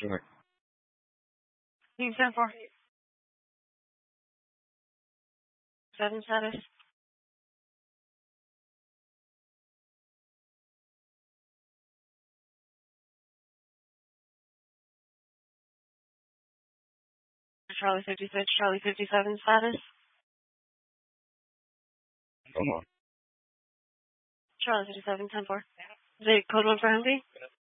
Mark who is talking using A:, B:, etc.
A: Sure.
B: Team 10-4. 7 status. Charlie 56, Charlie 57 status.
A: Hold on.
B: Charlie 57, 10-4. Is it code 1 for Humvee?